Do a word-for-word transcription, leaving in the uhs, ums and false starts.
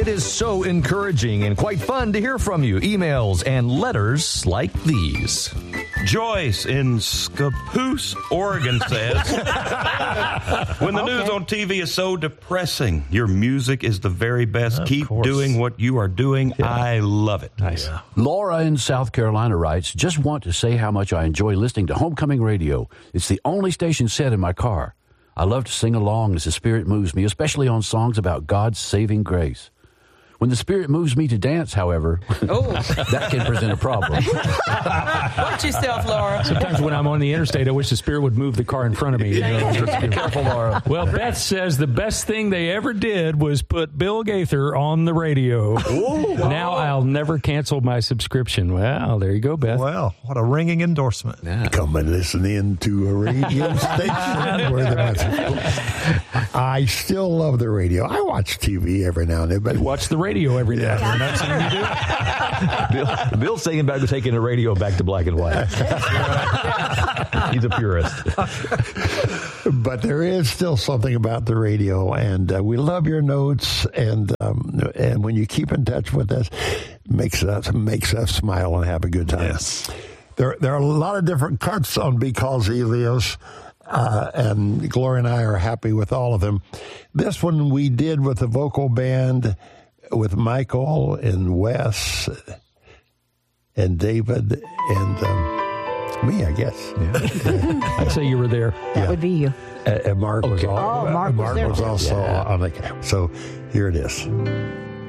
It is so encouraging and quite fun to hear from you. Emails and letters like these. Joyce in Scappoose, Oregon says, when the okay. news on T V is so depressing, your music is the very best. Of Keep course. doing what you are doing. Yeah. I love it. Nice. Yeah. Laura in South Carolina writes, just want to say how much I enjoy listening to Homecoming Radio. It's the only station set in my car. I love to sing along as the Spirit moves me, especially on songs about God's saving grace. When the Spirit moves me to dance, however, oh. that can present a problem. Watch yourself, Laura. Sometimes when I'm on the interstate, I wish the Spirit would move the car in front of me. You know? Be careful, Laura. Well, Beth says the best thing they ever did was put Bill Gaither on the radio. Ooh, wow. Now I'll never cancel my subscription. Well, there you go, Beth. Well, what a ringing endorsement. Yeah. Come and listen in to a radio station. Where the I still love the radio. I watch T V every now and then. But watch the radio. Radio every day. Yeah. That's what you do. Bill, Bill's thinking about taking the radio back to black and white. He's a purist. But there is still something about the radio, and uh, we love your notes, and um, and when you keep in touch with us, makes us makes us smile and have a good time. Yes. There there are a lot of different cuts on Because Elios. Uh, and Gloria and I are happy with all of them. This one we did with the vocal band with Michael and Wes and David and um, me, I guess. Yeah. I'd say you were there. That yeah. would be you. And, and Mark okay. was, all, oh, Mark Mark was, was also yeah. on the. So here it is.